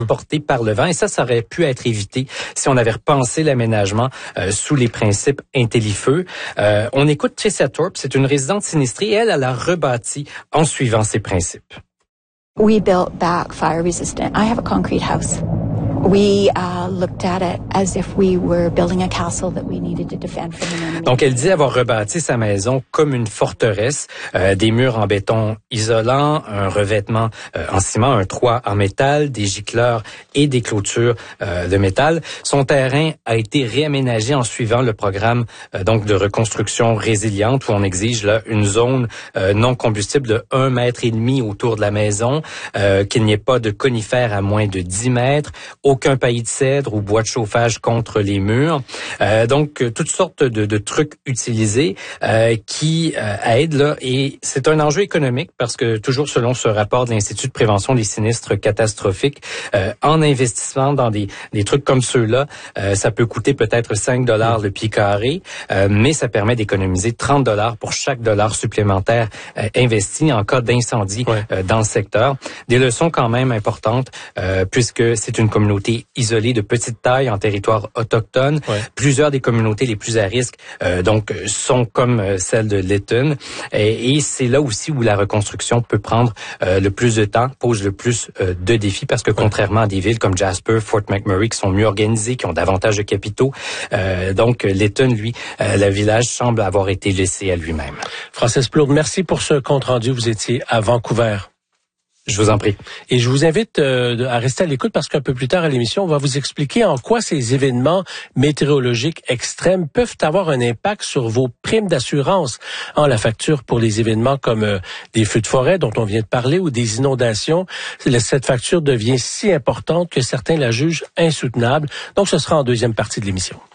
porté par le vent. Et ça aurait pu être évité si on avait repensé l'aménagement sous les principes IntelliFeu. On écoute Tricia Thorpe, c'est une résidente sinistrée. Elle a rebâti en suivant ces principes. We built back fire resistant. I have a concrete house. We looked at it as if we were building a castle that we needed to defend from an enemy. Donc, elle dit avoir rebâti sa maison comme une forteresse, des murs en béton isolant, un revêtement en ciment, un toit en métal, des gicleurs et des clôtures de métal. Son terrain a été réaménagé en suivant le programme donc de reconstruction résiliente où on exige là une zone non combustible de 1,5 mètre autour de la maison, qu'il n'y ait pas de conifères à moins de 10 mètres, aucun paillis de cèdre ou bois de chauffage contre les murs. Donc, toutes sortes de trucs utilisés qui aident là. Et c'est un enjeu économique parce que toujours selon ce rapport de l'Institut de prévention des sinistres catastrophiques, en investissement dans des trucs comme ceux-là, ça peut coûter peut-être 5 $ le pied carré, mais ça permet d'économiser 30 $ pour chaque dollar supplémentaire investi en cas d'incendie dans le secteur. Des leçons quand même importantes puisque c'est une communauté isolée de petite taille en territoire autochtone. Plusieurs des communautés les plus à risque donc sont comme celle de Lytton. Et c'est là aussi où la reconstruction peut prendre le plus de temps, pose le plus de défis parce que contrairement à des villes comme Jasper, Fort McMurray qui sont mieux organisées, qui ont davantage de capitaux, donc Lytton, lui, le village semble avoir été laissé à lui-même. Frances Plourde, merci pour ce compte-rendu. Vous étiez à Vancouver. Je vous en prie. Et je vous invite à rester à l'écoute parce qu'un peu plus tard à l'émission, on va vous expliquer en quoi ces événements météorologiques extrêmes peuvent avoir un impact sur vos primes d'assurance. La facture pour les événements comme des feux de forêt dont on vient de parler ou des inondations, cette facture devient si importante que certains la jugent insoutenable. Donc, ce sera en deuxième partie de l'émission.